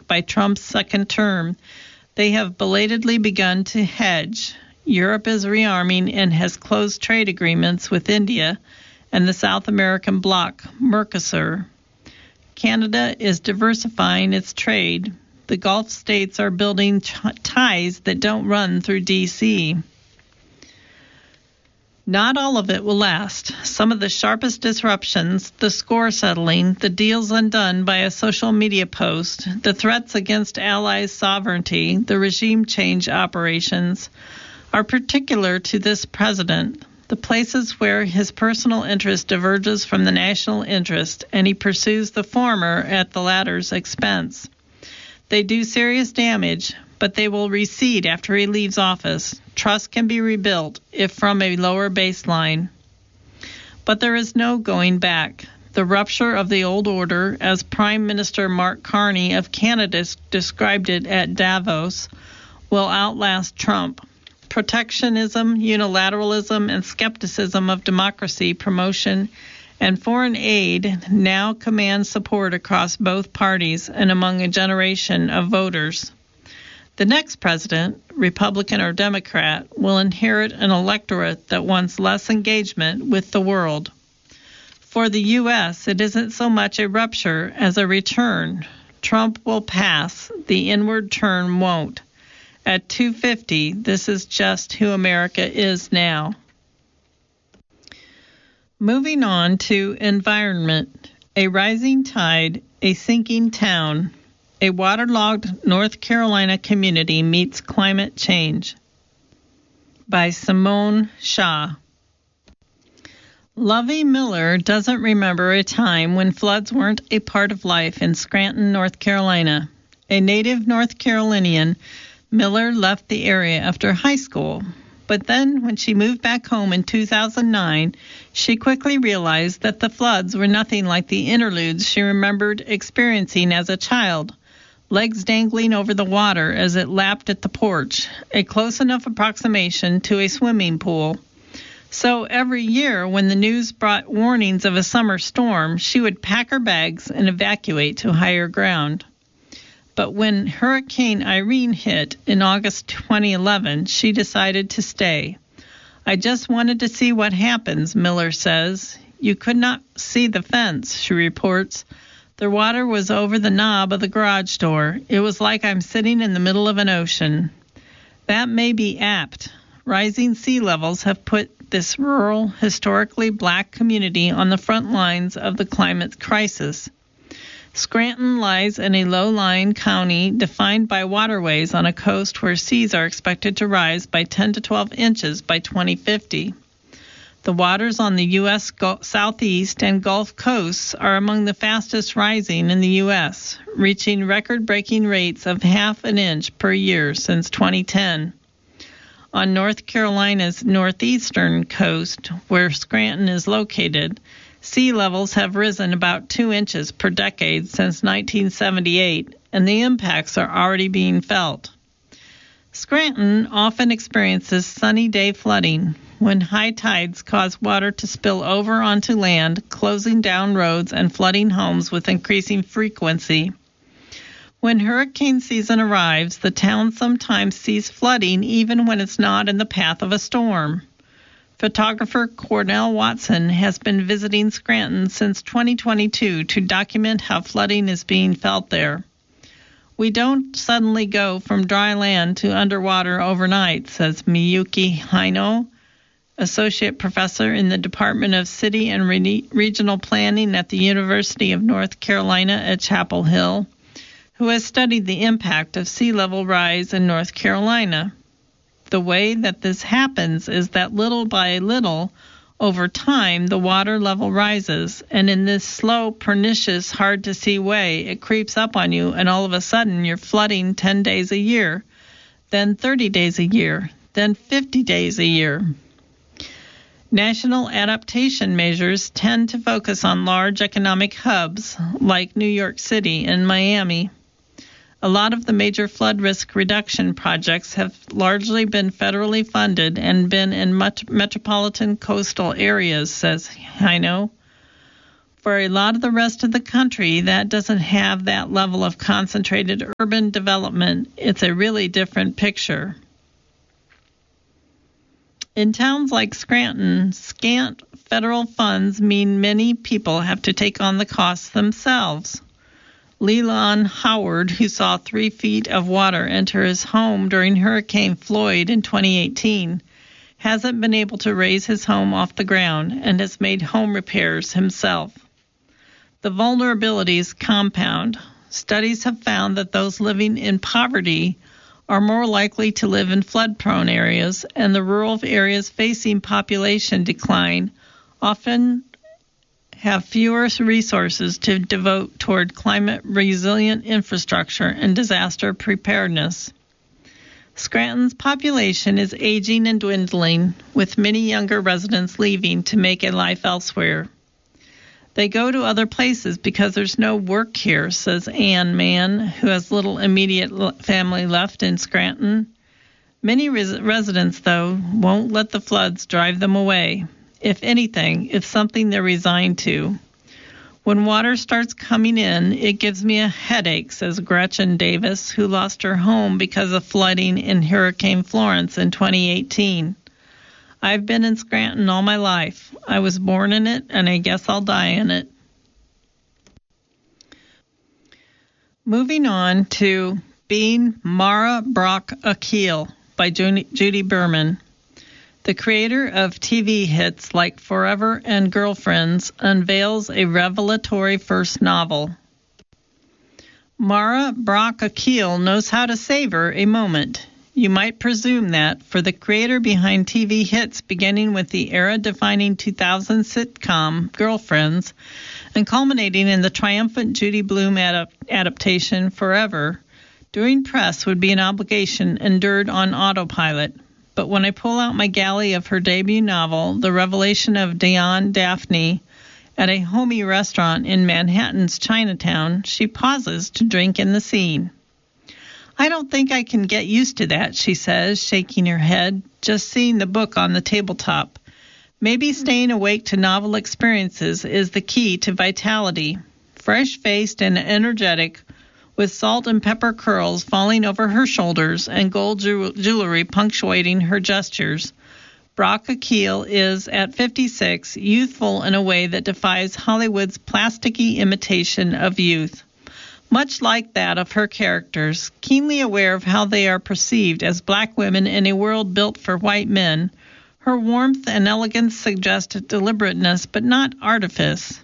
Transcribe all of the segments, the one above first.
stake by Trump's second term, they have belatedly begun to hedge. Europe is rearming and has closed trade agreements with India and the South American bloc, Mercosur. Canada is diversifying its trade. The Gulf states are building ties that don't run through D.C. Not all of it will last. Some of the sharpest disruptions, the score settling, the deals undone by a social media post, the threats against allies' sovereignty, the regime change operations, are particular to this president, the places where his personal interest diverges from the national interest, and he pursues the former at the latter's expense. They do serious damage, but they will recede after he leaves office. Trust can be rebuilt, if from a lower baseline. But there is no going back. The rupture of the old order, as Prime Minister Mark Carney of Canada described it at Davos, will outlast Trump. Protectionism, unilateralism, and skepticism of democracy promotion and foreign aid now command support across both parties and among a generation of voters. The next president, Republican or Democrat, will inherit an electorate that wants less engagement with the world. For the U.S., it isn't so much a rupture as a return. Trump will pass, the inward turn won't. At 250, this is just who America is now. Moving on to environment, a rising tide, a sinking town. A waterlogged North Carolina community meets climate change. By Simone Shaw. Lovie Miller doesn't remember a time when floods weren't a part of life in Scranton, North Carolina. A native North Carolinian, Miller left the area after high school. But then, when she moved back home in 2009, she quickly realized that the floods were nothing like the interludes she remembered experiencing as a child. Legs dangling over the water as it lapped at the porch, a close enough approximation to a swimming pool. So every year, when the news brought warnings of a summer storm, she would pack her bags and evacuate to higher ground. But when Hurricane Irene hit in August 2011, she decided to stay. I just wanted to see what happens, Miller says. You could not see the fence, she reports. The water was over the knob of the garage door. It was like I'm sitting in the middle of an ocean. That may be apt. Rising sea levels have put this rural, historically black community on the front lines of the climate crisis. Scranton lies in a low-lying county defined by waterways on a coast where seas are expected to rise by 10 to 12 inches by 2050. The waters on the U.S. southeast and Gulf coasts are among the fastest rising in the U.S., reaching record-breaking rates of half an inch per year since 2010. On North Carolina's northeastern coast, where Scranton is located, sea levels have risen about 2 inches per decade since 1978, and the impacts are already being felt. Scranton often experiences sunny day flooding, when high tides cause water to spill over onto land, closing down roads and flooding homes with increasing frequency. When hurricane season arrives, the town sometimes sees flooding even when it's not in the path of a storm. Photographer Cornell Watson has been visiting Scranton since 2022 to document how flooding is being felt there. We don't suddenly go from dry land to underwater overnight, says Miyuki Hino, Associate Professor in the Department of City and Regional Planning at the University of North Carolina at Chapel Hill, who has studied the impact of sea level rise in North Carolina. The way that this happens is that little by little, over time, the water level rises, and in this slow, pernicious, hard-to-see way, it creeps up on you, and all of a sudden you're flooding 10 days a year, then 30 days a year, then 50 days a year. National adaptation measures tend to focus on large economic hubs like New York City and Miami. A lot of the major flood risk reduction projects have largely been federally funded and been in metropolitan coastal areas, says Hino. For a lot of the rest of the country that doesn't have that level of concentrated urban development, it's a really different picture. In towns like Scranton, scant federal funds mean many people have to take on the costs themselves. Leland Howard, who saw 3 feet of water enter his home during Hurricane Floyd in 2018, hasn't been able to raise his home off the ground and has made home repairs himself. The vulnerabilities compound. Studies have found that those living in poverty are more likely to live in flood-prone areas, and the rural areas facing population decline often have fewer resources to devote toward climate-resilient infrastructure and disaster preparedness. Scranton's population is aging and dwindling, with many younger residents leaving to make a life elsewhere. They go to other places because there's no work here, says Ann Mann, who has little immediate family left in Scranton. Many residents, though, won't let the floods drive them away. If anything, it's something they're resigned to. When water starts coming in, it gives me a headache, says Gretchen Davis, who lost her home because of flooding in Hurricane Florence in 2018. I've been in Scranton all my life. I was born in it, and I guess I'll die in it. Moving on to Being Mara Brock Akil by Judy Berman. The creator of TV hits like Forever and Girlfriends unveils a revelatory first novel. Mara Brock Akil knows how to savor a moment. You might presume that for the creator behind TV hits beginning with the era-defining 2000 sitcom Girlfriends and culminating in the triumphant Judy Blume adaptation Forever, doing press would be an obligation endured on autopilot. But when I pull out my galley of her debut novel, The Revelation of Dion Daphne, at a homey restaurant in Manhattan's Chinatown, she pauses to drink in the scene. I don't think I can get used to that, she says, shaking her head, just seeing the book on the tabletop. Maybe staying awake to novel experiences is the key to vitality. Fresh-faced and energetic, with salt and pepper curls falling over her shoulders and gold jewelry punctuating her gestures, Brock Akil is, at 56, youthful in a way that defies Hollywood's plasticky imitation of youth. Much like that of her characters, keenly aware of how they are perceived as black women in a world built for white men, her warmth and elegance suggest deliberateness but not artifice.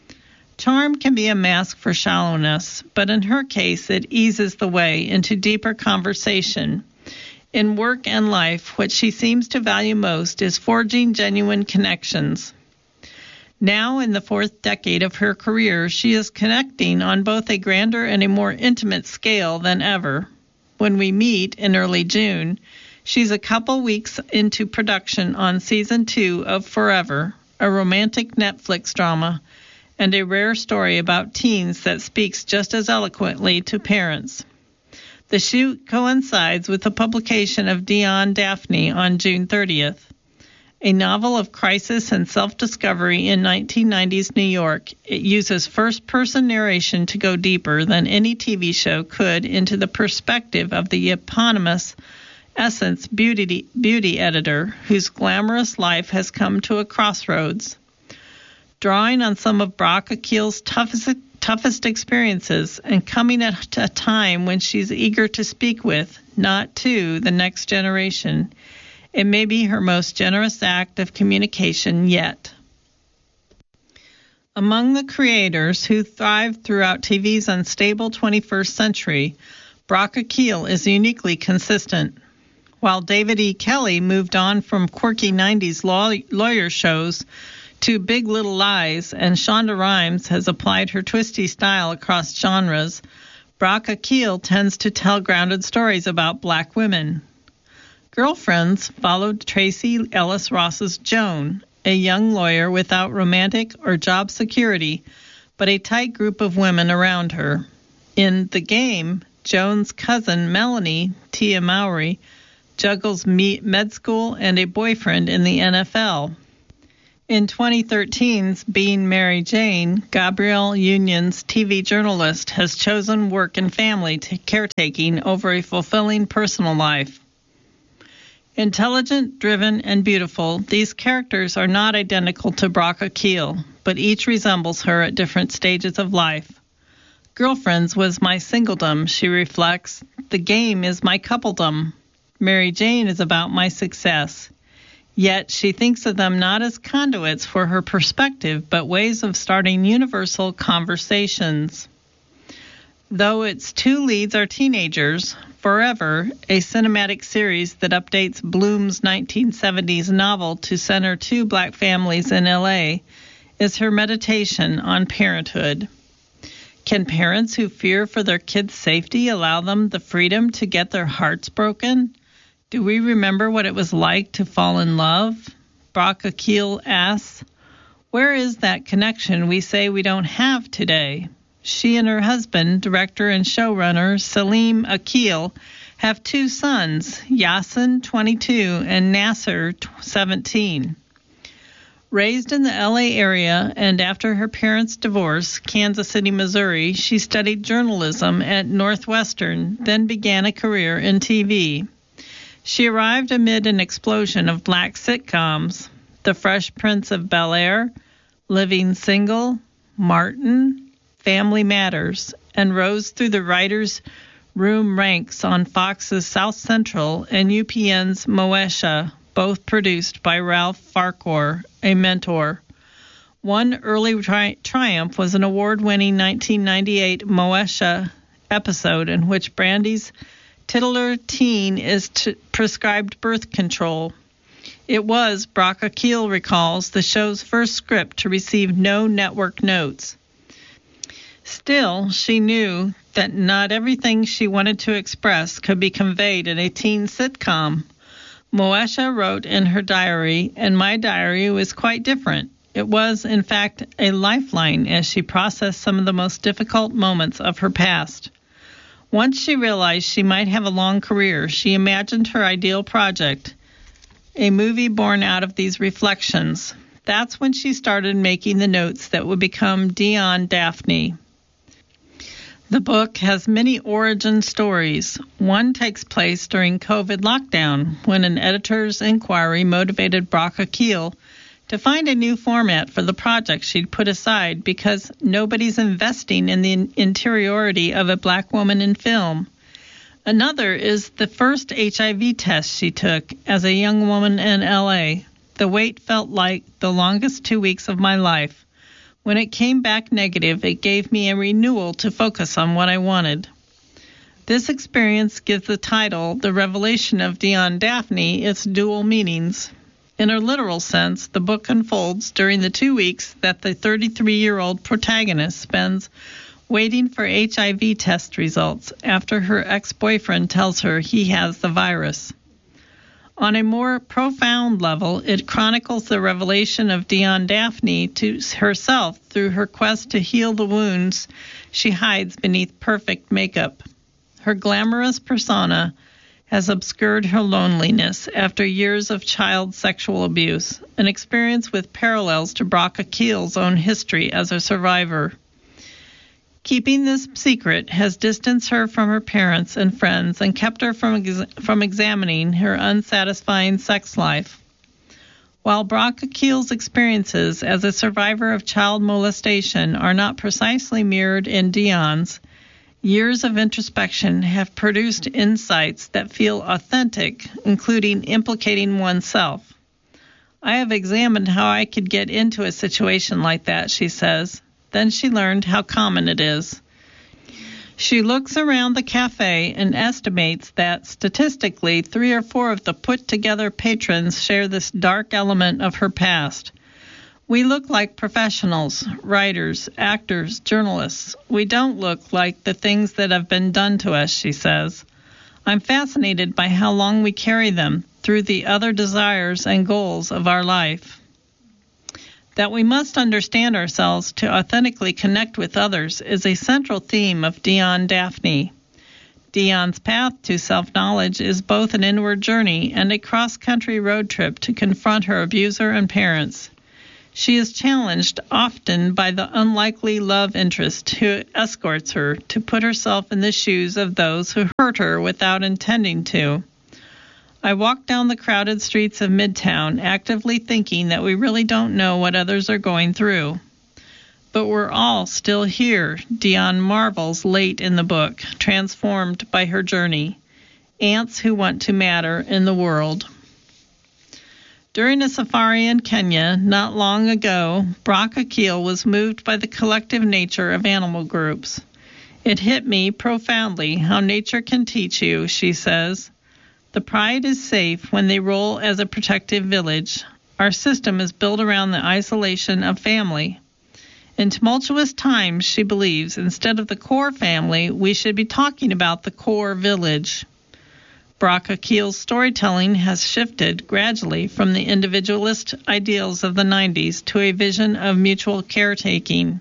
Charm can be a mask for shallowness, but in her case it eases the way into deeper conversation. In work and life, what she seems to value most is forging genuine connections. Now, in the 4th decade of her career, she is connecting on both a grander and a more intimate scale than ever. When we meet in early June, she's a couple weeks into production on Season 2 of Forever, a romantic Netflix drama, and a rare story about teens that speaks just as eloquently to parents. The shoot coincides with the publication of Dion Daphne on June 30th. A novel of crisis and self-discovery in 1990s New York, it uses first-person narration to go deeper than any TV show could into the perspective of the eponymous Essence beauty editor whose glamorous life has come to a crossroads. Drawing on some of Brock Akil's toughest experiences and coming at a time when she's eager to speak with, not to, the next generation, it may be her most generous act of communication yet. Among the creators who thrived throughout TV's unstable 21st century, Brock Akil is uniquely consistent. While David E. Kelley moved on from quirky 90s lawyer shows to Big Little Lies, and Shonda Rhimes has applied her twisty style across genres, Brock Akil tends to tell grounded stories about black women. Girlfriends followed Tracy Ellis Ross's Joan, a young lawyer without romantic or job security, but a tight group of women around her. In The Game, Joan's cousin Melanie, Tia Mowry, juggles med school and a boyfriend in the NFL. In 2013's Being Mary Jane, Gabrielle Union's TV journalist has chosen work and family caretaking over a fulfilling personal life. Intelligent, driven, and beautiful, these characters are not identical to Brock Akil, but each resembles her at different stages of life. Girlfriends was my singledom, she reflects. The game is my coupledom. Mary Jane is about my success. Yet she thinks of them not as conduits for her perspective, but ways of starting universal conversations. Though its two leads are teenagers, Forever, a cinematic series that updates Bloom's 1970s novel to center two black families in L.A., is her meditation on parenthood. Can parents who fear for their kids' safety allow them the freedom to get their hearts broken? Do we remember what it was like to fall in love? Brock Akil asks, where is that connection we say we don't have today? She and her husband, director and showrunner Salim Akil, have two sons, Yasin, 22, and Nasser, 17. Raised in the LA area and after her parents' divorce, Kansas City, Missouri, she studied journalism at Northwestern, then began a career in TV. She arrived amid an explosion of black sitcoms, The Fresh Prince of Bel-Air, Living Single, Martin, Family Matters, and rose through the writers' room ranks on Fox's South Central and UPN's Moesha, both produced by Ralph Farquhar, a mentor. One early triumph was an award-winning 1998 Moesha episode in which Brandy's titular teen is prescribed birth control. It was, Brock Akil recalls, the show's first script to receive no network notes. Still, she knew that not everything she wanted to express could be conveyed in a teen sitcom. Moesha wrote in her diary, and my diary was quite different. It was, in fact, a lifeline as she processed some of the most difficult moments of her past. Once she realized she might have a long career, she imagined her ideal project, a movie born out of these reflections. That's when she started making the notes that would become Dion Daphne. The book has many origin stories. One takes place during COVID lockdown, when an editor's inquiry motivated Brock Akil to find a new format for the project she'd put aside because nobody's investing in the interiority of a black woman in film. Another is the first HIV test she took as a young woman in L.A. The wait felt like the longest 2 weeks of my life. When it came back negative, it gave me a renewal to focus on what I wanted. This experience gives the title, The Revelation of Dion Daphne, its dual meanings. In a literal sense, the book unfolds during the 2 weeks that the 33-year-old protagonist spends waiting for HIV test results after her ex-boyfriend tells her he has the virus. On a more profound level, it chronicles the revelation of Dion Daphne to herself through her quest to heal the wounds she hides beneath perfect makeup. Her glamorous persona has obscured her loneliness after years of child sexual abuse, an experience with parallels to Brock Akil's own history as a survivor. Keeping this secret has distanced her from her parents and friends and kept her from examining her unsatisfying sex life. While Brock Akil's experiences as a survivor of child molestation are not precisely mirrored in Dion's, years of introspection have produced insights that feel authentic, including implicating oneself. I have examined how I could get into a situation like that, she says. Then she learned how common it is. She looks around the cafe and estimates that statistically 3 or 4 of the put-together patrons share this dark element of her past. We look like professionals, writers, actors, journalists. We don't look like the things that have been done to us, she says. I'm fascinated by how long we carry them through the other desires and goals of our life. That we must understand ourselves to authentically connect with others is a central theme of Dion Daphne. Dion's path to self-knowledge is both an inward journey and a cross-country road trip to confront her abuser and parents. She is challenged often by the unlikely love interest who escorts her to put herself in the shoes of those who hurt her without intending to. I walk down the crowded streets of Midtown, actively thinking that we really don't know what others are going through. But we're all still here, Dion marvels late in the book, transformed by her journey. Ants who want to matter in the world. During a safari in Kenya not long ago, Brock Akil was moved by the collective nature of animal groups. It hit me profoundly how nature can teach you, she says. The pride is safe when they roll as a protective village. Our system is built around the isolation of family. In tumultuous times, she believes, instead of the core family, we should be talking about the core village. Brock Akil's storytelling has shifted gradually from the individualist ideals of the 90s to a vision of mutual caretaking.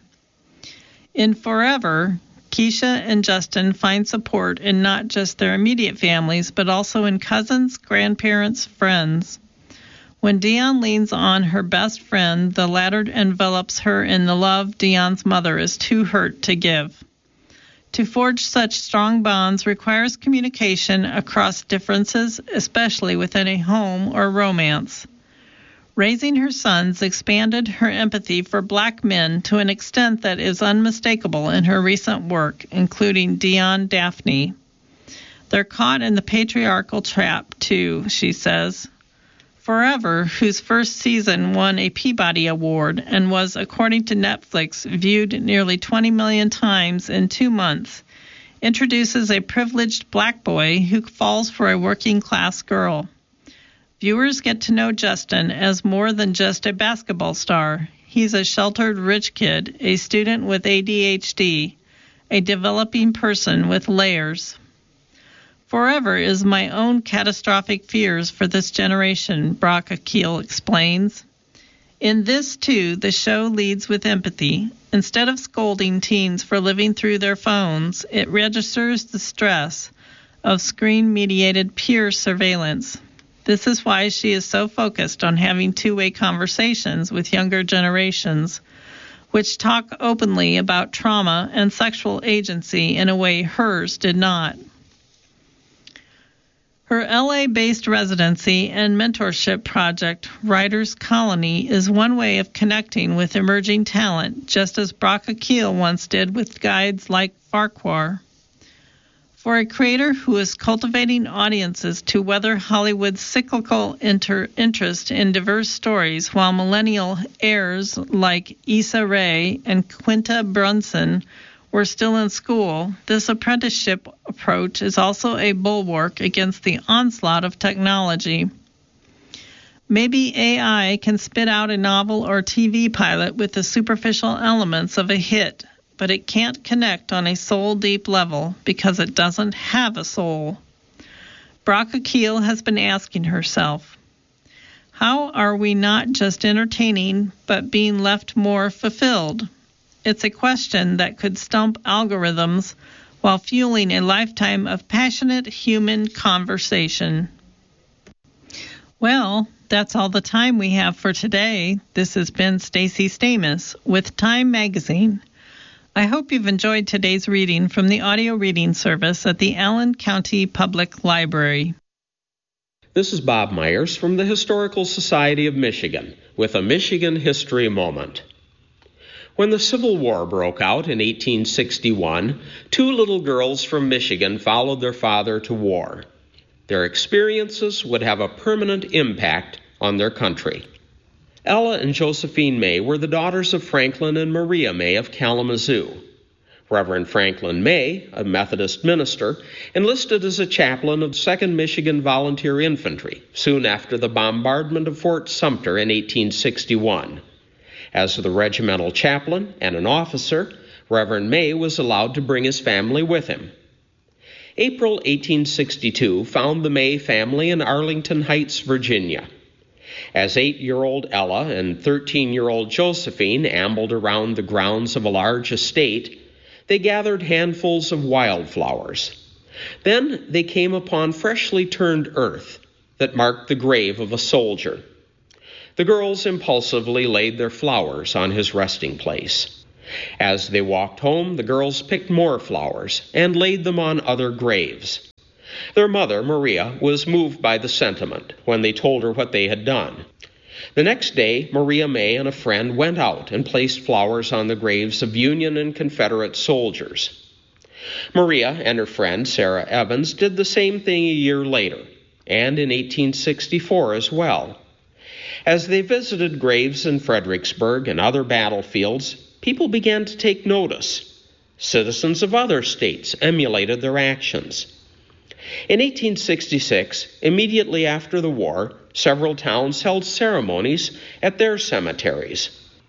In Forever, Keisha and Justin find support in not just their immediate families, but also in cousins, grandparents, friends. When Dion leans on her best friend, the latter envelops her in the love Dion's mother is too hurt to give. To forge such strong bonds requires communication across differences, especially within a home or romance. Raising her sons expanded her empathy for black men to an extent that is unmistakable in her recent work, including Dion Daphne. They're caught in the patriarchal trap, too, she says. Forever, whose first season won a Peabody Award and was, according to Netflix, viewed nearly 20 million times in 2 months, introduces a privileged black boy who falls for a working-class girl. Viewers get to know Justin as more than just a basketball star. He's a sheltered rich kid, a student with ADHD, a developing person with layers. Forever is my own catastrophic fears for this generation, Brock Akil explains. In this, too, the show leads with empathy. Instead of scolding teens for living through their phones, it registers the stress of screen-mediated peer surveillance. This is why she is so focused on having two-way conversations with younger generations, which talk openly about trauma and sexual agency in a way hers did not. Her LA-based residency and mentorship project, Writers Colony, is one way of connecting with emerging talent, just as Brock Akil once did with guides like Farquhar. For a creator who is cultivating audiences to weather Hollywood's cyclical interest in diverse stories, while millennial heirs like Issa Rae and Quinta Brunson were still in school, this apprenticeship approach is also a bulwark against the onslaught of technology. Maybe AI can spit out a novel or TV pilot with the superficial elements of a hit, but it can't connect on a soul-deep level because it doesn't have a soul. Brock Akil has been asking herself, how are we not just entertaining, but being left more fulfilled? It's a question that could stump algorithms while fueling a lifetime of passionate human conversation. Well, that's all the time we have for today. This has been Stacey Stamus with Time Magazine. I hope you've enjoyed today's reading from the audio reading service at the Allen County Public Library. This is Bob Myers from the Historical Society of Michigan with a Michigan History Moment. When the Civil War broke out in 1861, 2 little girls from Michigan followed their father to war. Their experiences would have a permanent impact on their country. Ella and Josephine May were the daughters of Franklin and Maria May of Kalamazoo. Reverend Franklin May, a Methodist minister, enlisted as a chaplain of 2nd Michigan Volunteer Infantry soon after the bombardment of Fort Sumter in 1861. As the regimental chaplain and an officer, Reverend May was allowed to bring his family with him. April 1862 found the May family in Arlington Heights, Virginia. As 8-year-old Ella and 13-year-old Josephine ambled around the grounds of a large estate, they gathered handfuls of wildflowers. Then they came upon freshly turned earth that marked the grave of a soldier. The girls impulsively laid their flowers on his resting place. As they walked home, the girls picked more flowers and laid them on other graves. Their mother, Maria, was moved by the sentiment when they told her what they had done. The next day, Maria May and a friend went out and placed flowers on the graves of Union and Confederate soldiers. Maria and her friend, Sarah Evans, did the same thing a year later, and in 1864 as well. As they visited graves in Fredericksburg and other battlefields, people began to take notice. Citizens of other states emulated their actions. In 1866, immediately after the war, several towns held ceremonies at their cemeteries.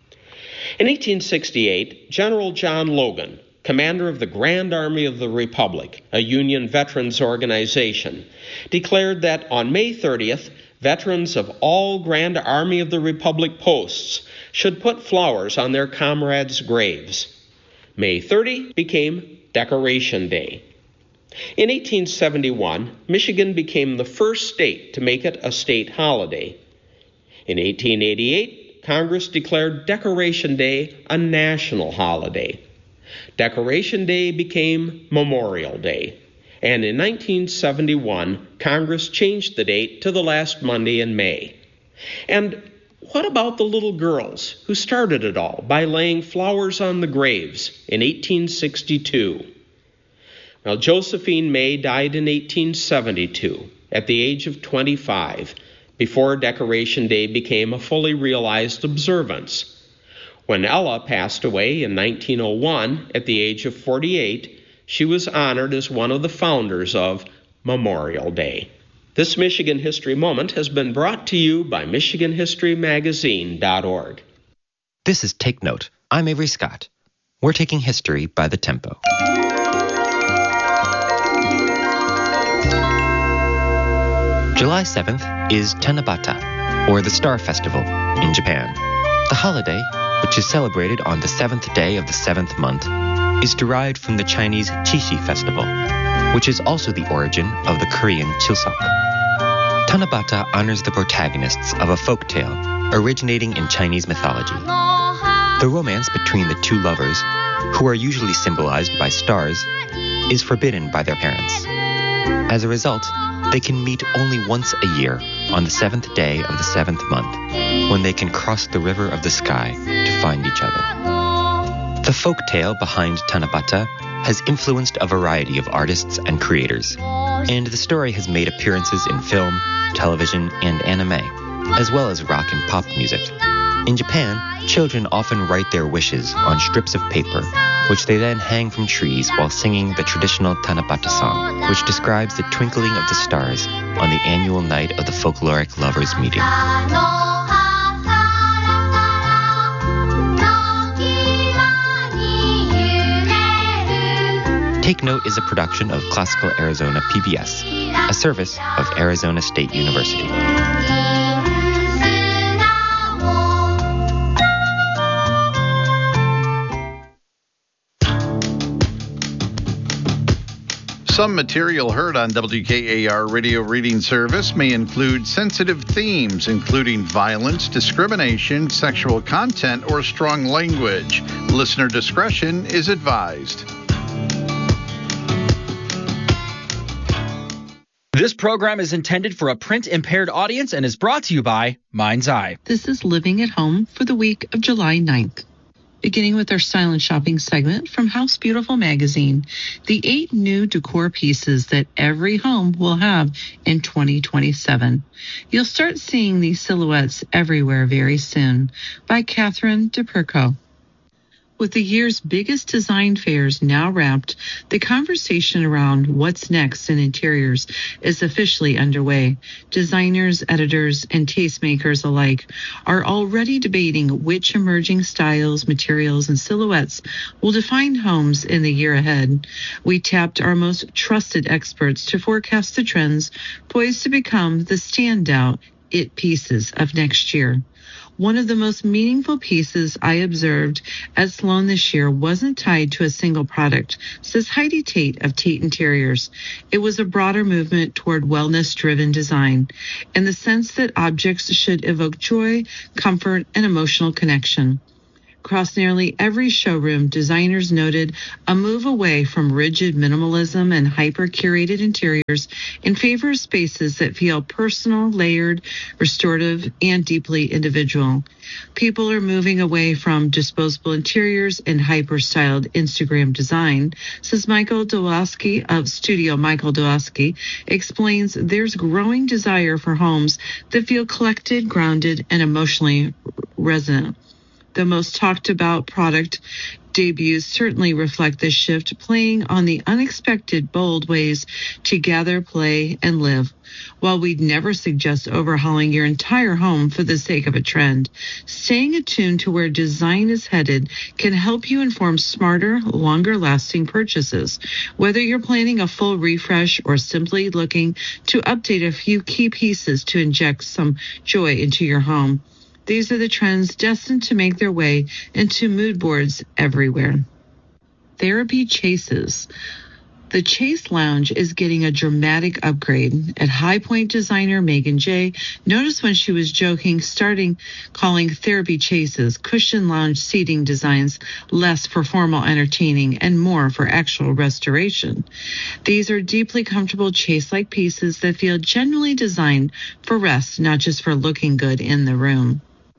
In 1868, General John Logan, commander of the Grand Army of the Republic, a Union veterans organization, declared that on May 30th, veterans of all Grand Army of the Republic posts should put flowers on their comrades' graves. May 30 became Decoration Day. In 1871, Michigan became the first state to make it a state holiday. In 1888, Congress declared Decoration Day a national holiday. Decoration Day became Memorial Day. And in 1971, Congress changed the date to the last Monday in May. And what about the little girls who started it all by laying flowers on the graves in 1862? Now, Josephine May died in 1872 at the age of 25, before Decoration Day became a fully realized observance. When Ella passed away in 1901 at the age of 48, she was honored as one of the founders of Memorial Day. This Michigan History Moment has been brought to you by MichiganHistoryMagazine.org. This is Take Note. I'm Avery Scott. We're taking history by the tempo. July 7th is Tanabata, or the Star Festival, in Japan. The holiday, which is celebrated on the 7th day of the 7th month, is derived from the Chinese Qixi Festival, which is also the origin of the Korean Chuseok. Tanabata honors the protagonists of a folk tale originating in Chinese mythology. The romance between the two lovers, who are usually symbolized by stars, is forbidden by their parents. As a result, they can meet only once a year on the 7th day of the 7th month, when they can cross the river of the sky to find each other. The folk tale behind Tanabata has influenced a variety of artists and creators, and the story has made appearances in film, television, and anime, as well as rock and pop music. In Japan, children often write their wishes on strips of paper, which they then hang from trees while singing the traditional Tanabata song, which describes the twinkling of the stars on the annual night of the folkloric lovers' meeting. Take Note is a production of Classical Arizona PBS, a service of Arizona State University. Some material heard on WKAR Radio Reading Service may include sensitive themes, including violence, discrimination, sexual content, or strong language. Listener discretion is advised. This program is intended for a print-impaired audience and is brought to you by Mind's Eye. This is Living at Home for the week of July 9th. Beginning with our silent shopping segment from House Beautiful magazine, the 8 new decor pieces that every home will have in 2027. You'll start seeing these silhouettes everywhere very soon, by Catherine DePerco. With the year's biggest design fairs now wrapped, the conversation around what's next in interiors is officially underway. Designers, editors, and tastemakers alike are already debating which emerging styles, materials, and silhouettes will define homes in the year ahead. We tapped our most trusted experts to forecast the trends poised to become the standout it pieces of next year. One of the most meaningful pieces I observed at Sloan this year wasn't tied to a single product, says Heidi Tate of Tate Interiors. It was a broader movement toward wellness-driven design, in the sense that objects should evoke joy, comfort, and emotional connection. Across nearly every showroom, designers noted a move away from rigid minimalism and hyper-curated interiors in favor of spaces that feel personal, layered, restorative, and deeply individual. People are moving away from disposable interiors and hyper-styled Instagram design, says Michael Dawowski of Studio Michael Dawowski, explains there's growing desire for homes that feel collected, grounded, and emotionally resonant. The most talked about product debuts certainly reflect this shift, playing on the unexpected, bold ways to gather, play, and live. While we'd never suggest overhauling your entire home for the sake of a trend, staying attuned to where design is headed can help you inform smarter, longer-lasting purchases. Whether you're planning a full refresh or simply looking to update a few key pieces to inject some joy into your home, these are the trends destined to make their way into mood boards everywhere. Therapy Chases. The Chase Lounge is getting a dramatic upgrade. At High Point designer Megan J. noticed when she was joking, starting calling Therapy Chases cushion lounge seating designs, less for formal entertaining and more for actual restoration. These are deeply comfortable Chase-like pieces that feel genuinely designed for rest, not just for looking good in the room.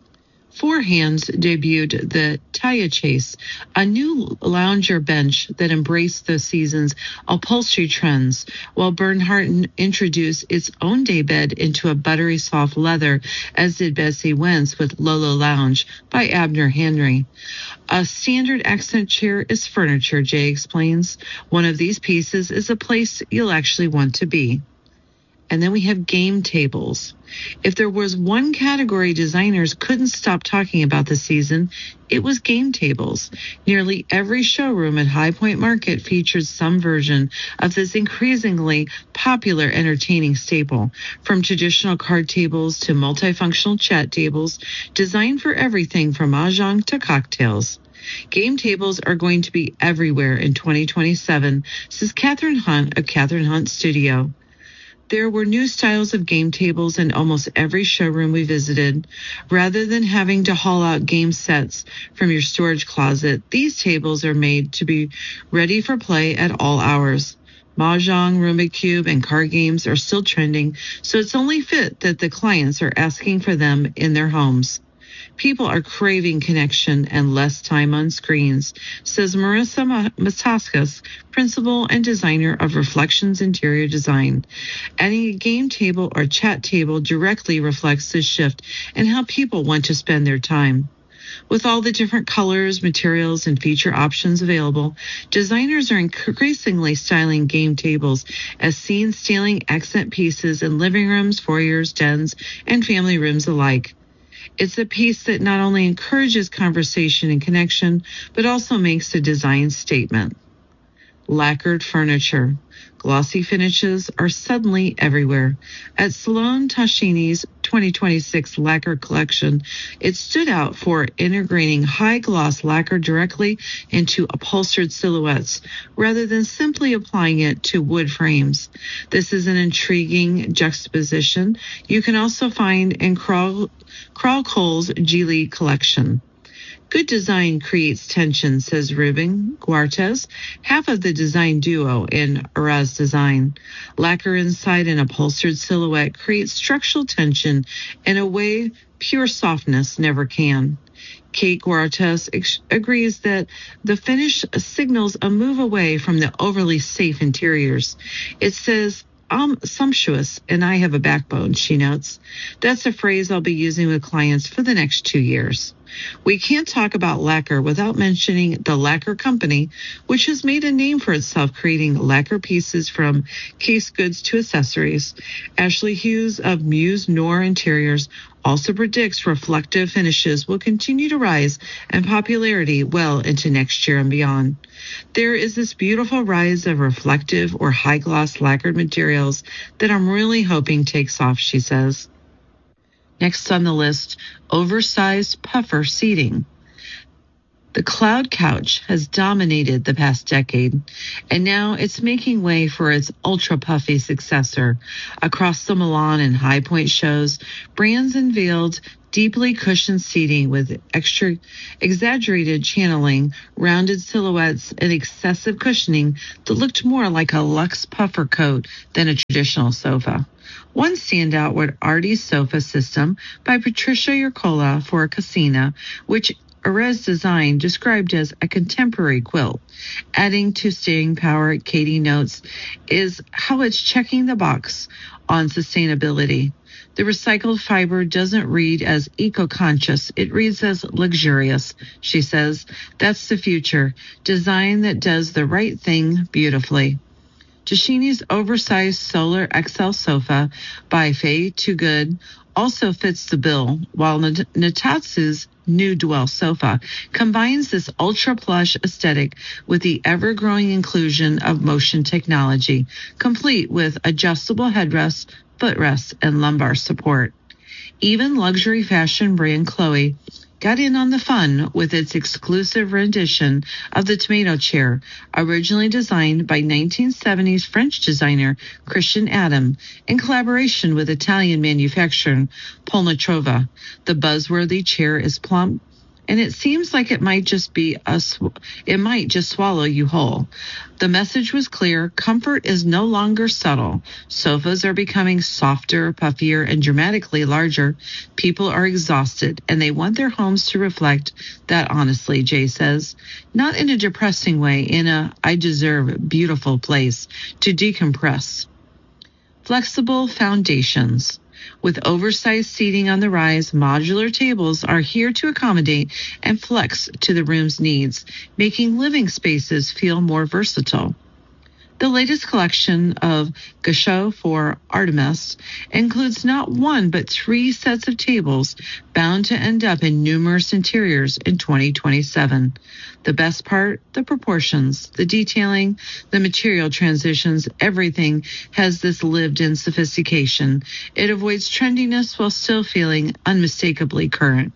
Four Hands debuted the Taya Chase, a new lounger bench that embraced the season's upholstery trends, while Bernhardt introduced its own daybed into a buttery soft leather, as did Bessie Wentz with Lolo Lounge by Abner Henry. A standard accent chair is furniture, Jay explains. One of these pieces is a place you'll actually want to be. And then we have game tables. If there was one category designers couldn't stop talking about this season, it was game tables. Nearly every showroom at High Point Market featured some version of this increasingly popular entertaining staple, from traditional card tables to multifunctional chat tables, designed for everything from mahjong to cocktails. Game tables are going to be everywhere in 2027, says Catherine Hunt of Catherine Hunt Studio. There were new styles of game tables in almost every showroom we visited. Rather than having to haul out game sets from your storage closet, these tables are made to be ready for play at all hours. Mahjong, Rubik's Cube, and card games are still trending, so it's only fit that the clients are asking for them in their homes. People are craving connection and less time on screens, says Marissa Mataskas, principal and designer of Reflections Interior Design. Adding a game table or chat table directly reflects this shift and how people want to spend their time. With all the different colors, materials, and feature options available, designers are increasingly styling game tables as scene-stealing accent pieces in living rooms, foyers, dens, and family rooms alike. It's a piece that not only encourages conversation and connection, but also makes a design statement. Lacquered furniture. Glossy finishes are suddenly everywhere. At Sloan Tashini's 2026 lacquer collection, it stood out for integrating high-gloss lacquer directly into upholstered silhouettes, rather than simply applying it to wood frames. This is an intriguing juxtaposition you can also find in Carl Cole's Geely collection. Good design creates tension, says Ruben Guartes, half of the design duo in Araz Design. Lacquer inside an upholstered silhouette creates structural tension in a way pure softness never can. Kate Guartes agrees that the finish signals a move away from the overly safe interiors. It says, "I'm sumptuous and I have a backbone," she notes. That's a phrase I'll be using with clients for the next 2 years. We can't talk about lacquer without mentioning the Lacquer Company, which has made a name for itself creating lacquer pieces from case goods to accessories. Ashley Hughes of Muse Noir Interiors also predicts reflective finishes will continue to rise in popularity well into next year and beyond. There is this beautiful rise of reflective or high-gloss lacquered materials that I'm really hoping takes off, she says. Next on the list, oversized puffer seating. The Cloud Couch has dominated the past decade, and now it's making way for its ultra-puffy successor. Across the Milan and High Point shows, brands unveiled deeply cushioned seating with extra exaggerated channeling, rounded silhouettes, and excessive cushioning that looked more like a luxe puffer coat than a traditional sofa. One standout was Artie's sofa system by Patricia Urcola for Casina, which Erez Design described as a contemporary quilt. Adding to staying power, Katie notes, is how it's checking the box on sustainability. The recycled fiber doesn't read as eco-conscious, it reads as luxurious, she says. That's the future, design that does the right thing beautifully. Tashini's oversized Solar XL sofa by Faye Too Good also fits the bill, while Natatsu's new Dwell sofa combines this ultra-plush aesthetic with the ever-growing inclusion of motion technology, complete with adjustable headrests, footrests, and lumbar support. Even luxury fashion brand Chloe got in on the fun with its exclusive rendition of the tomato chair, originally designed by 1970s French designer Christian Adam in collaboration with Italian manufacturer Polnatrova. The buzzworthy chair is plump, and it seems like it might just swallow you whole. The message was clear. Comfort is no longer subtle. Sofas are becoming softer, puffier, and dramatically larger. People are exhausted, and they want their homes to reflect that honestly, Jay says. Not in a depressing way, in a I deserve beautiful place to decompress. Flexible foundations. With oversized seating on the rise, modular tables are here to accommodate and flex to the room's needs, making living spaces feel more versatile. The latest collection of Gachot for Artemis includes not one but 3 sets of tables bound to end up in numerous interiors in 2027. The best part, the proportions, the detailing, the material transitions, everything has this lived-in sophistication. It avoids trendiness while still feeling unmistakably current.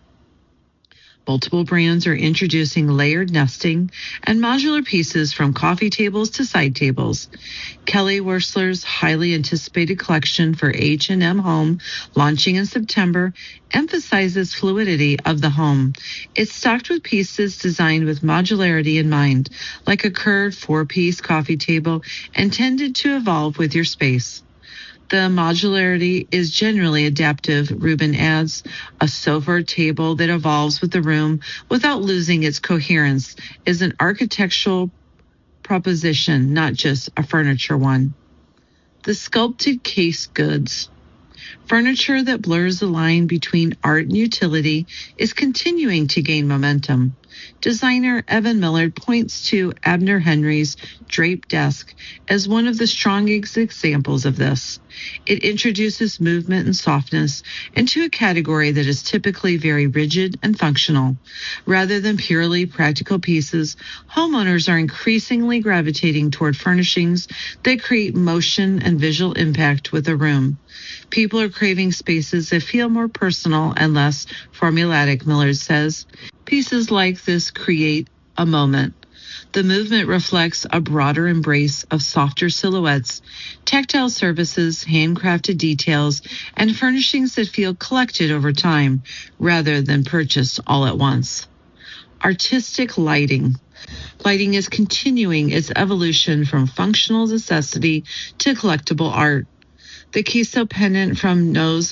Multiple brands are introducing layered nesting and modular pieces from coffee tables to side tables. Kelly Wearstler's highly anticipated collection for H&M Home, launching in September, emphasizes fluidity of the home. It's stocked with pieces designed with modularity in mind, like a curved 4-piece coffee table intended to evolve with your space. The modularity is generally adaptive, Rubin adds, a sofa or table that evolves with the room without losing its coherence is an architectural proposition, not just a furniture one. The sculpted case goods. Furniture that blurs the line between art and utility is continuing to gain momentum. Designer Evan Millard points to Abner Henry's draped desk as one of the strongest examples of this. It introduces movement and softness into a category that is typically very rigid and functional. Rather than purely practical pieces, homeowners are increasingly gravitating toward furnishings that create motion and visual impact with a room. People are craving spaces that feel more personal and less formulaic, Millard says. Pieces like this create a moment. The movement reflects a broader embrace of softer silhouettes, tactile surfaces, handcrafted details, and furnishings that feel collected over time rather than purchased all at once. Artistic lighting. Lighting is continuing its evolution from functional necessity to collectible art. The Kiso pendant from Noz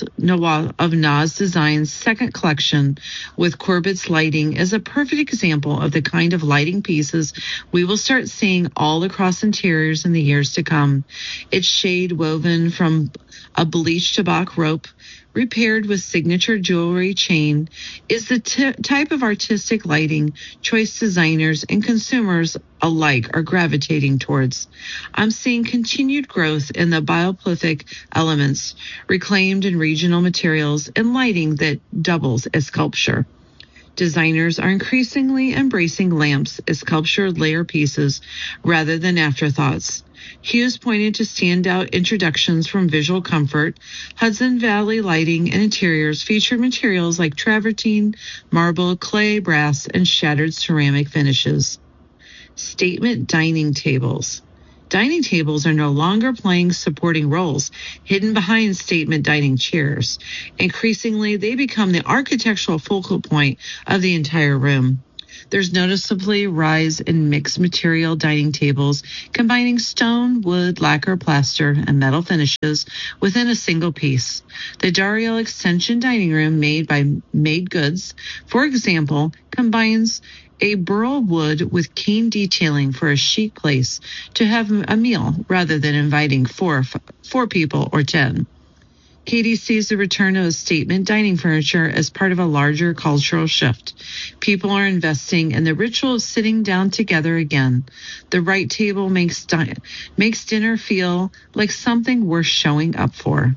Design's second collection with Corbett's lighting is a perfect example of the kind of lighting pieces we will start seeing all across interiors in the years to come. Its shade woven from a bleached tabak rope, repaired with signature jewelry chain, is the type of artistic lighting choice designers and consumers alike are gravitating towards. I'm seeing continued growth in the bioplythic elements, reclaimed and regional materials, and lighting that doubles as sculpture. Designers are increasingly embracing lamps as sculptured layer pieces rather than afterthoughts. Hughes pointed to standout introductions from Visual Comfort. Hudson Valley Lighting and Interiors featured materials like travertine, marble, clay, brass, and shattered ceramic finishes. Statement dining tables. Dining tables are no longer playing supporting roles hidden behind statement dining chairs. Increasingly, they become the architectural focal point of the entire room. There's noticeably rise in mixed material dining tables, combining stone, wood, lacquer, plaster, and metal finishes within a single piece. The Dario Extension dining room made by Made Goods, for example, combines a burl wood with cane detailing for a chic place to have a meal rather than inviting four people or 10. Katie sees the return of statement dining furniture as part of a larger cultural shift. People are investing in the ritual of sitting down together again. The right table makes dinner feel like something worth showing up for.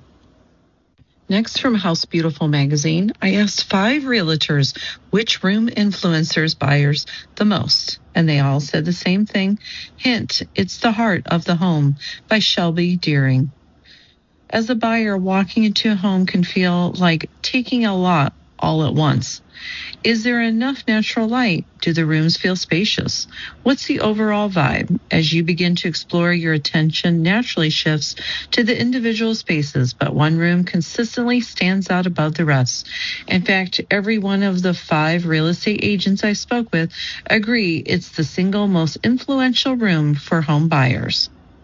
Next, from House Beautiful magazine, I asked 5 realtors which room influences buyers the most, and they all said the same thing. Hint, it's the heart of the home by Shelby Deering. As a buyer, walking into a home can feel like taking a lot all at once. Is there enough natural light? Do the rooms feel spacious? What's the overall vibe? As you begin to explore, your attention naturally shifts to the individual spaces, but one room consistently stands out above the rest. In fact, every one of the 5 real estate agents I spoke with agree it's the single most influential room for home buyers.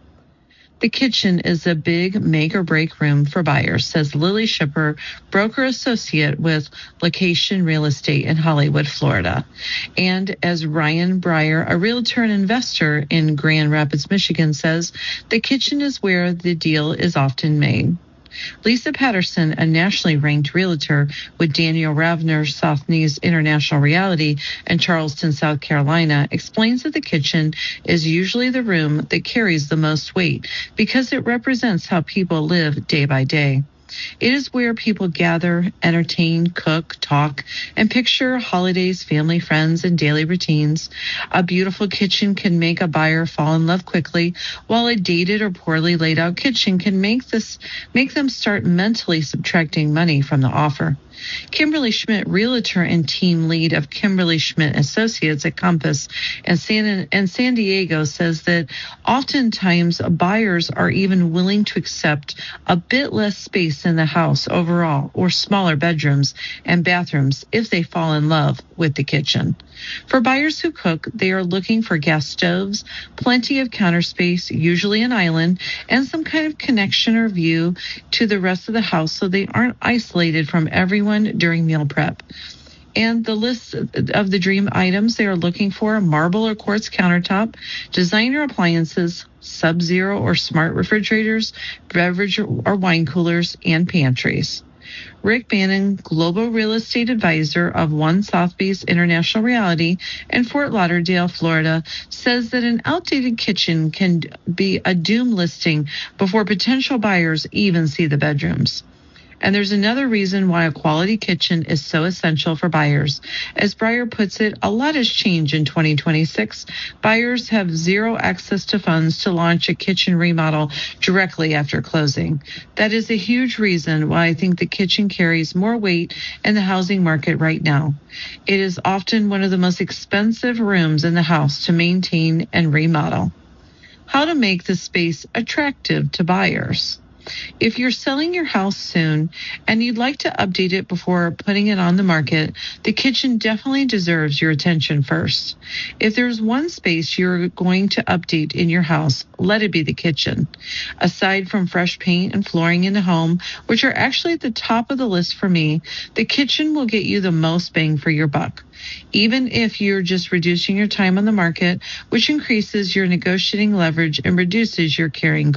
The kitchen is a big make-or-break room for buyers, says Lily Shipper, broker associate with Location Real Estate in Hollywood, Florida. And as Ryan Breyer, a realtor and investor in Grand Rapids, Michigan, says, the kitchen is where the deal is often made. Lisa Patterson, a nationally ranked realtor with Daniel Ravner, Sotheby's International Realty in Charleston, South Carolina, explains that the kitchen is usually the room that carries the most weight because it represents how people live day by day. It is where people gather, entertain, cook, talk, and picture holidays, family, friends, and daily routines. A beautiful kitchen can make a buyer fall in love quickly, while a dated or poorly laid out kitchen can make them start mentally subtracting money from the offer. Kimberly Schmidt, realtor and team lead of Kimberly Schmidt Associates at Compass and San Diego, says that oftentimes buyers are even willing to accept a bit less space in the house overall or smaller bedrooms and bathrooms if they fall in love with the kitchen. For buyers who cook, they are looking for gas stoves, plenty of counter space, usually an island, and some kind of connection or view to the rest of the house so they aren't isolated from everyone during meal prep. And the list of the dream items they are looking for: marble or quartz countertop, designer appliances, sub-zero or smart refrigerators, beverage or wine coolers, and pantries. Rick Bannon, Global Real Estate Advisor of One Sotheby's International Realty in Fort Lauderdale, Florida, says that an outdated kitchen can be a doom listing before potential buyers even see the bedrooms. And there's another reason why a quality kitchen is so essential for buyers. As Breyer puts it, a lot has changed in 2026. Buyers have zero access to funds to launch a kitchen remodel directly after closing. That is a huge reason why I think the kitchen carries more weight in the housing market right now. It is often one of the most expensive rooms in the house to maintain and remodel. How to make the space attractive to buyers. If you're selling your house soon and you'd like to update it before putting it on the market, the kitchen definitely deserves your attention first. If there's one space you're going to update in your house, let it be the kitchen. Aside from fresh paint and flooring in the home, which are actually at the top of the list for me, the kitchen will get you the most bang for your buck. Even if you're just reducing your time on the market, which increases your negotiating leverage and reduces your carrying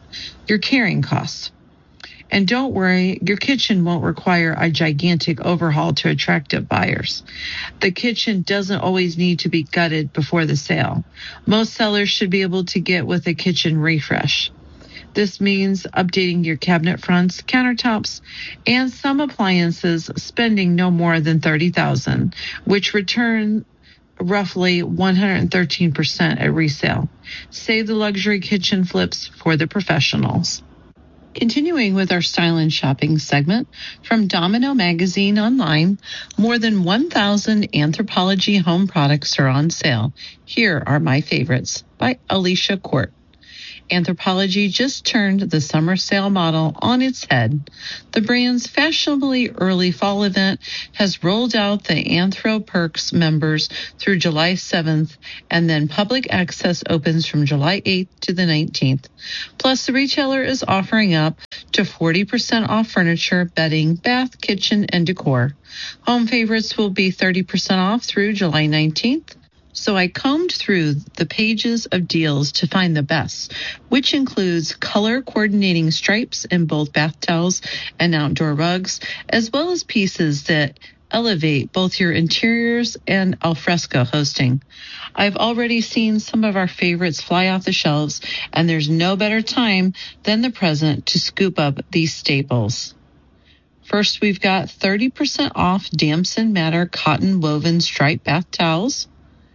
costs. And don't worry, your kitchen won't require a gigantic overhaul to attract buyers. The kitchen doesn't always need to be gutted before the sale. Most sellers should be able to get with a kitchen refresh. This means updating your cabinet fronts, countertops, and some appliances, spending no more than $30,000, which return roughly 113% at resale. Save the luxury kitchen flips for the professionals. Continuing with our Style and Shopping segment from Domino Magazine online, more than 1,000 Anthropologie home products are on sale. Here are my favorites by Alicia Court. Anthropologie just turned the summer sale model on its head. The brand's fashionably early fall event has rolled out the Anthro Perks members through July 7th, and then public access opens from July 8th to the 19th. Plus, the retailer is offering up to 40% off furniture, bedding, bath, kitchen, and decor. Home favorites will be 30% off through July 19th. So I combed through the pages of deals to find the best, which includes color coordinating stripes in both bath towels and outdoor rugs, as well as pieces that elevate both your interiors and alfresco hosting. I've already seen some of our favorites fly off the shelves, and there's no better time than the present to scoop up these staples. First, we've got 30% off Damson Matter cotton woven striped bath towels.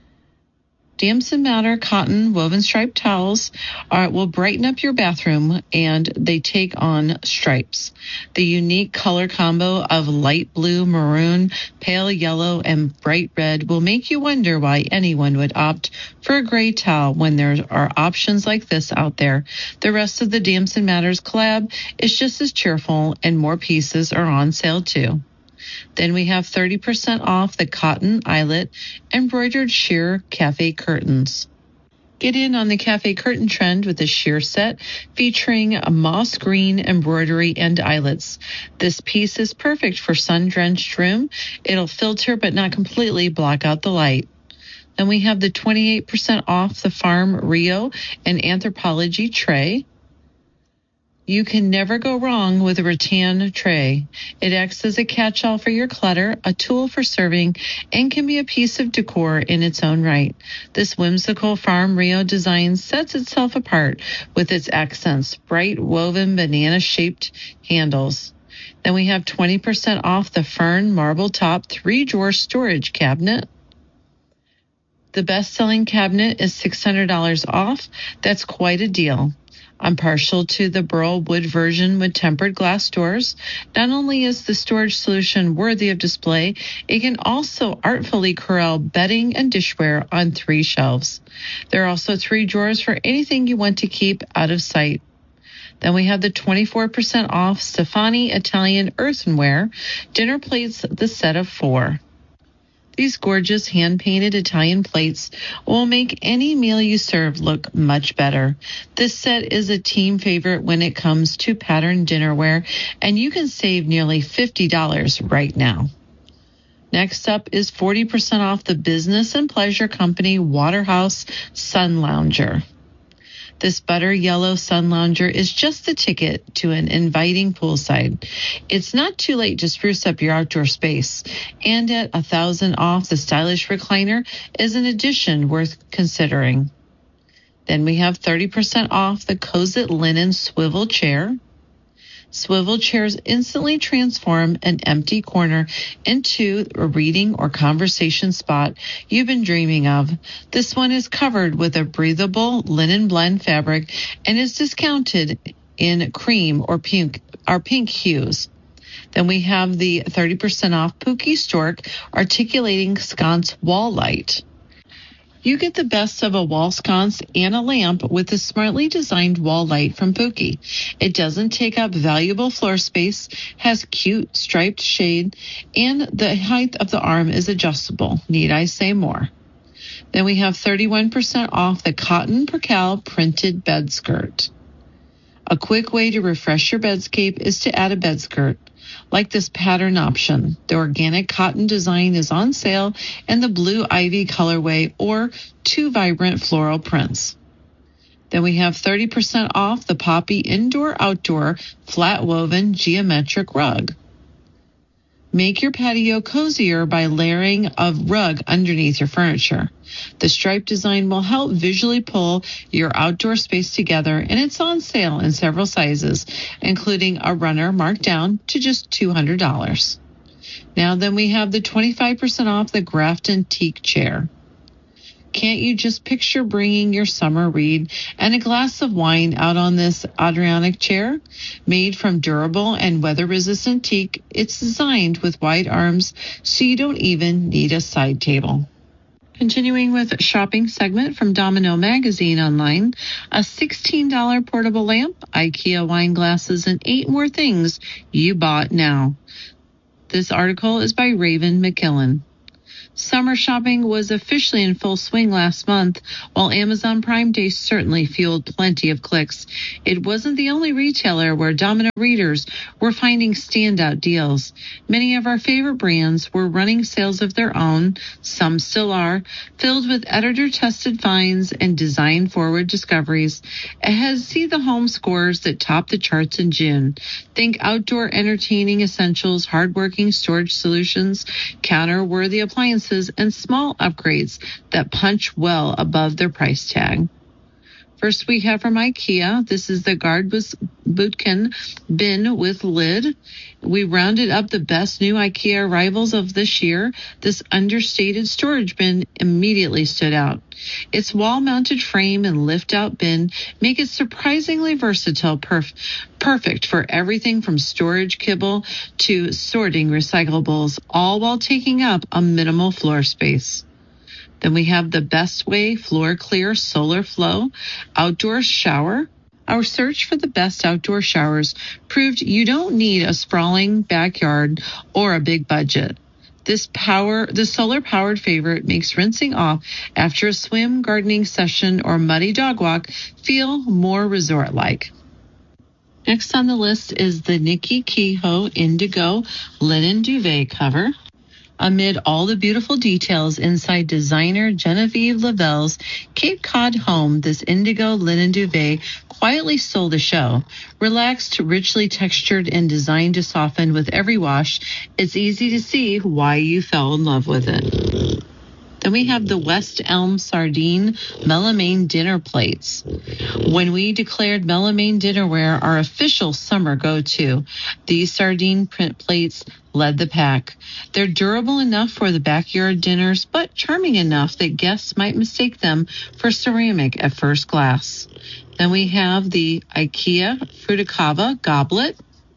Damson Matter cotton woven striped towels will brighten up your bathroom, and they take on stripes. The unique color combo of light blue, maroon, pale yellow, and bright red will make you wonder why anyone would opt for a gray towel when there are options like this out there. The rest of the Damson Matters collab is just as cheerful, and more pieces are on sale too. Then we have 30% off the cotton eyelet embroidered sheer cafe curtains. Get in on the cafe curtain trend with a sheer set featuring a moss green embroidery and eyelets. This piece is perfect for sun-drenched room. It'll filter but not completely block out the light. Then we have the 28% off the Farm Rio and Anthropologie tray. You can never go wrong with a rattan tray. It acts as a catch-all for your clutter, a tool for serving, and can be a piece of decor in its own right. This whimsical Farm Rio design sets itself apart with its accents, bright woven banana-shaped handles. Then we have 20% off the Fern marble top 3-drawer storage cabinet. The best-selling cabinet is $600 off. That's quite a deal. I'm partial to the burl wood version with tempered glass doors. Not only is the storage solution worthy of display, it can also artfully corral bedding and dishware on 3 shelves. There are also 3 drawers for anything you want to keep out of sight. Then we have the 24% off Stefani Italian earthenware dinner plates, the set of 4. These gorgeous hand-painted Italian plates will make any meal you serve look much better. This set is a team favorite when it comes to patterned dinnerware, and you can save nearly $50 right now. Next up is 40% off the Business and Pleasure Company Waterhouse Sun Lounger. This butter yellow sun lounger is just the ticket to an inviting poolside. It's not too late to spruce up your outdoor space, and at $1,000 off, the stylish recliner is an addition worth considering. Then we have 30% off the Cozit linen swivel chair. Swivel chairs instantly transform an empty corner into a reading or conversation spot you've been dreaming of. This one is covered with a breathable linen blend fabric and is discounted in cream or pink hues. Then we have the 30% off Pookie Stork articulating sconce wall light. You get the best of a wall sconce and a lamp with the smartly designed wall light from Pookie. It doesn't take up valuable floor space, has cute striped shade, and the height of the arm is adjustable. Need I say more? Then we have 31% off the cotton percale printed bed skirt. A quick way to refresh your bedscape is to add a bed skirt. Like this pattern option, the organic cotton design is on sale in the blue ivy colorway or 2 vibrant floral prints. Then we have 30% off the Poppy indoor-outdoor flat woven geometric rug. Make your patio cozier by layering a rug underneath your furniture. The stripe design will help visually pull your outdoor space together, and it's on sale in several sizes, including a runner marked down to just $200. Now then, we have the 25% off the Grafton Teak Chair. Can't you just picture bringing your summer read and a glass of wine out on this Adirondack chair? Made from durable and weather-resistant teak, it's designed with wide arms so you don't even need a side table. Continuing with shopping segment from Domino Magazine online, a $16 portable lamp, IKEA wine glasses, and 8 more things you bought now. This article is by Raven McKillen. Summer shopping was officially in full swing last month, while Amazon Prime Day certainly fueled plenty of clicks. It wasn't the only retailer where Domino readers were finding standout deals. Many of our favorite brands were running sales of their own, some still are, filled with editor-tested finds and design-forward discoveries. Ahead, see the home scores that top the charts in June. Think outdoor entertaining essentials, hardworking storage solutions, counter-worthy appliances, and small upgrades that punch well above their price tag. First, we have from IKEA. This is the Gardbus Bootkin bin with lid. We rounded up the best new IKEA arrivals of this year. This understated storage bin immediately stood out. Its wall-mounted frame and lift-out bin make it surprisingly versatile, perfect for everything from storage kibble to sorting recyclables, all while taking up a minimal floor space. Then we have the Best Way Floor Clear Solar Flow Outdoor Shower. Our search for the best outdoor showers proved you don't need a sprawling backyard or a big budget. This solar-powered favorite makes rinsing off after a swim, gardening session, or muddy dog walk feel more resort-like. Next on the list is the Nikki Kehoe Indigo Linen Duvet Cover. Amid all the beautiful details inside designer Genevieve Lavelle's Cape Cod home, this indigo linen duvet quietly stole the show. Relaxed, richly textured, and designed to soften with every wash, it's easy to see why you fell in love with it. Then we have the West Elm Sardine Melamine Dinner Plates. When we declared Melamine Dinnerware our official summer go-to, these sardine print plates led the pack. They're durable enough for the backyard dinners, but charming enough that guests might mistake them for ceramic at first glance. Then we have the IKEA Fruticava Goblet.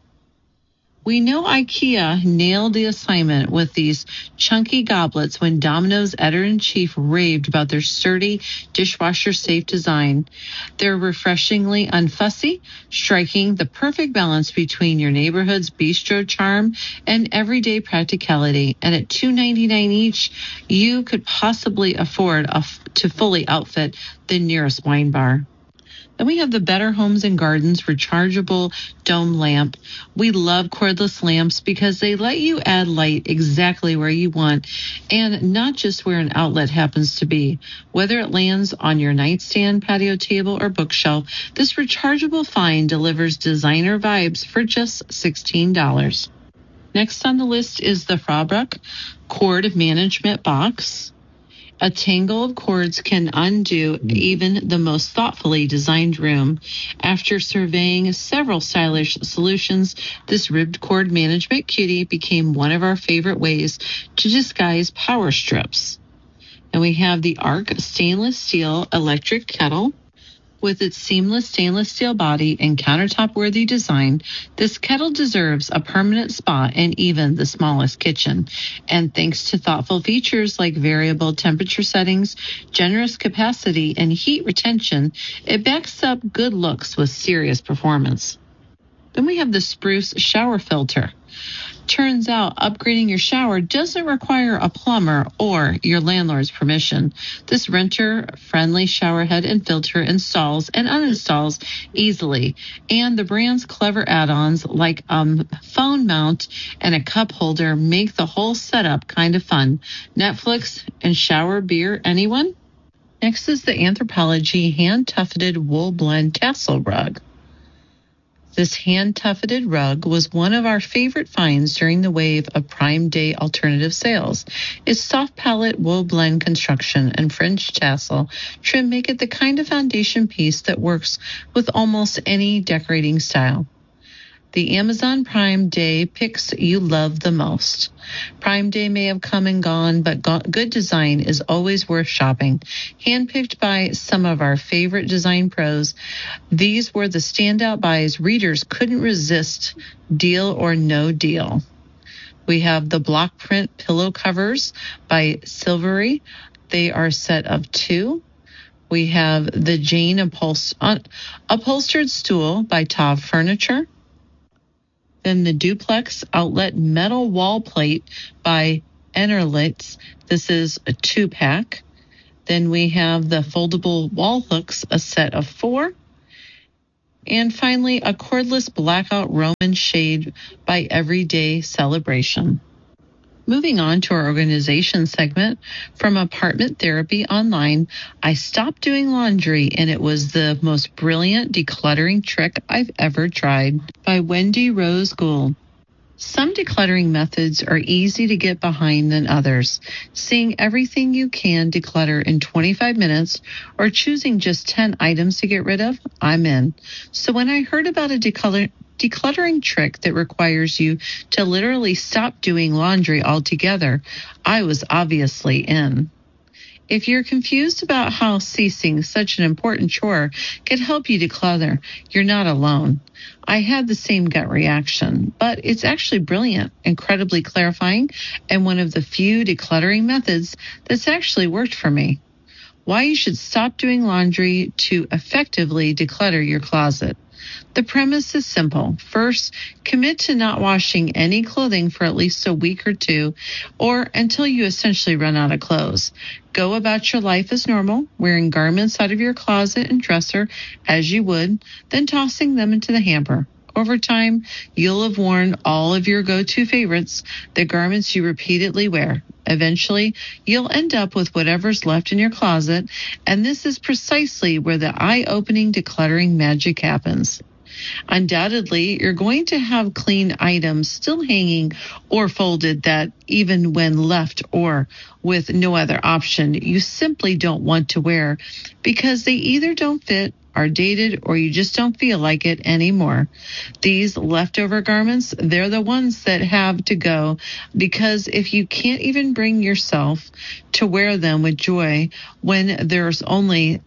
We know IKEA nailed the assignment with these chunky goblets when Domino's editor-in-chief raved about their sturdy, dishwasher-safe design. They're refreshingly unfussy, striking the perfect balance between your neighborhood's bistro charm and everyday practicality. And at $2.99 each, you could possibly afford to fully outfit the nearest wine bar. Then we have the Better Homes and Gardens rechargeable dome lamp. We love cordless lamps because they let you add light exactly where you want and not just where an outlet happens to be. Whether it lands on your nightstand, patio table, or bookshelf, this rechargeable find delivers designer vibes for just $16. Next on the list is the Frabruck Cord Management Box. A tangle of cords can undo even the most thoughtfully designed room. After surveying several stylish solutions, this ribbed cord management cutie became one of our favorite ways to disguise power strips. And we have the Arc Stainless Steel Electric Kettle. With its seamless stainless steel body and countertop-worthy design, this kettle deserves a permanent spot in even the smallest kitchen. And thanks to thoughtful features like variable temperature settings, generous capacity, and heat retention, it backs up good looks with serious performance. Then we have the Spruce Shower Filter. Turns out upgrading your shower doesn't require a plumber or your landlord's permission. This renter-friendly shower head and filter installs and uninstalls easily, and the brand's clever add-ons like a phone mount and a cup holder make the whole setup kind of fun. Netflix and shower beer, anyone? Next is the Anthropologie hand-tufted wool blend tassel rug. This hand-tufted rug was one of our favorite finds during the wave of Prime Day alternative sales. Its soft pallet wool blend construction and French tassel trim make it the kind of foundation piece that works with almost any decorating style. The Amazon Prime Day picks you love the most. Prime Day may have come and gone, but good design is always worth shopping. Handpicked by some of our favorite design pros, these were the standout buys readers couldn't resist, deal or no deal. We have the block print pillow covers by Silvery. They are a set of 2. We have the Jane upholstered stool by Tav Furniture. Then the Duplex Outlet Metal Wall Plate by Enerlitz. This is a 2-pack. Then we have the foldable wall hooks, a set of 4. And finally, a cordless blackout Roman shade by Everyday Celebration. Moving on to our organization segment, from Apartment Therapy Online, I stopped doing laundry and it was the most brilliant decluttering trick I've ever tried, by Wendy Rose Gould. Some decluttering methods are easy to get behind than others. Seeing everything you can declutter in 25 minutes or choosing just 10 items to get rid of, I'm in. So when I heard about a decluttering trick that requires you to literally stop doing laundry altogether, I was obviously in. If you're confused about how ceasing such an important chore could help you declutter, you're not alone. I had the same gut reaction, but it's actually brilliant, incredibly clarifying, and one of the few decluttering methods that's actually worked for me. Why you should stop doing laundry to effectively declutter your closet. The premise is simple. First, commit to not washing any clothing for at least a week or 2, or until you essentially run out of clothes. Go about your life as normal, wearing garments out of your closet and dresser as you would, then tossing them into the hamper. Over time, you'll have worn all of your go-to favorites, the garments you repeatedly wear. Eventually, you'll end up with whatever's left in your closet, and this is precisely where the eye-opening decluttering magic happens. Undoubtedly, you're going to have clean items still hanging or folded that, even when left or with no other option, you simply don't want to wear because they either don't fit, are dated, or you just don't feel like it anymore. These leftover garments, they're the ones that have to go, because if you can't even bring yourself to wear them with joy when there's only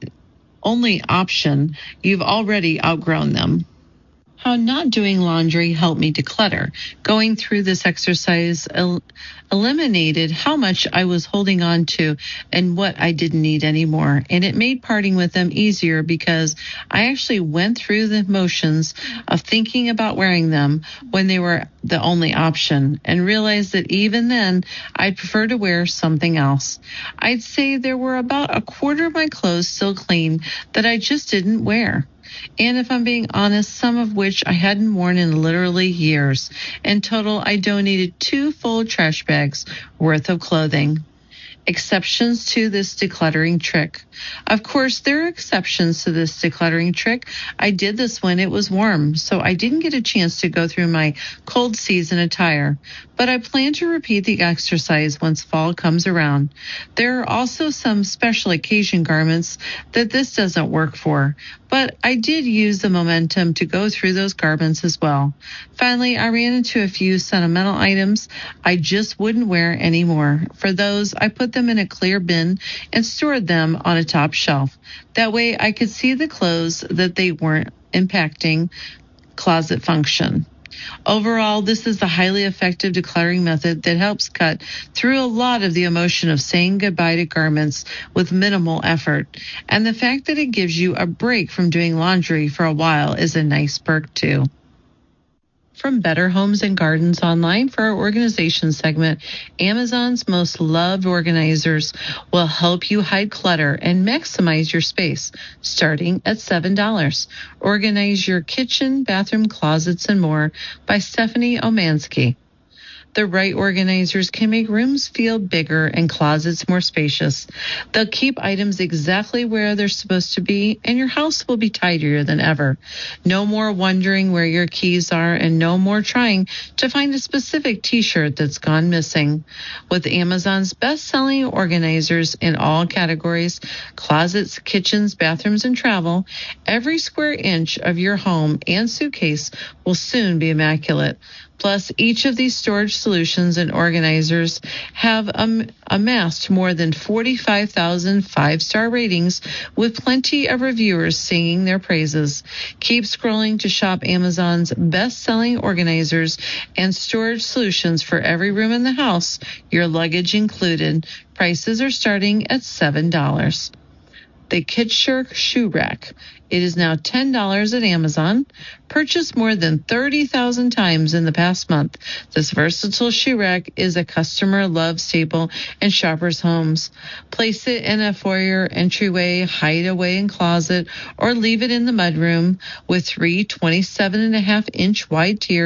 option, you've already outgrown them. How not doing laundry helped me declutter. Going through this exercise eliminated how much I was holding on to and what I didn't need anymore. And it made parting with them easier because I actually went through the motions of thinking about wearing them when they were the only option, and realized that even then I'd prefer to wear something else. I'd say there were about a quarter of my clothes still clean that I just didn't wear. And if I'm being honest, some of which I hadn't worn in literally years. In total, I donated 2 full trash bags worth of clothing. Exceptions to this decluttering trick. Of course, there are exceptions to this decluttering trick. I did this when it was warm, so I didn't get a chance to go through my cold season attire. But I plan to repeat the exercise once fall comes around. There are also some special occasion garments that this doesn't work for, but I did use the momentum to go through those garments as well. Finally, I ran into a few sentimental items I just wouldn't wear anymore. For those, I put them in a clear bin and stored them on a top shelf. That way I could see the clothes that they weren't impacting closet function. Overall, this is the highly effective decluttering method that helps cut through a lot of the emotion of saying goodbye to garments with minimal effort. And the fact that it gives you a break from doing laundry for a while is a nice perk too. From Better Homes and Gardens Online for our organization segment, Amazon's most loved organizers will help you hide clutter and maximize your space, starting at $7. Organize your kitchen, bathroom, closets, and more by Stephanie Omansky. The right organizers can make rooms feel bigger and closets more spacious. They'll keep items exactly where they're supposed to be, and your house will be tidier than ever. No more wondering where your keys are, and no more trying to find a specific t-shirt that's gone missing. With Amazon's best-selling organizers in all categories, closets, kitchens, bathrooms, and travel, every square inch of your home and suitcase will soon be immaculate. Plus, each of these storage solutions and organizers have amassed more than 45,000 five-star ratings, with plenty of reviewers singing their praises. Keep scrolling to shop Amazon's best-selling organizers and storage solutions for every room in the house, your luggage included. Prices are starting at $7. The Kitschirk Shoe Rack. It is now $10 at Amazon. Purchased more than 30,000 times in the past month, this versatile shoe rack is a customer-loved staple in shoppers' homes. Place it in a foyer, entryway, hideaway, and closet, or leave it in the mudroom with 3 27.5-inch wide tiers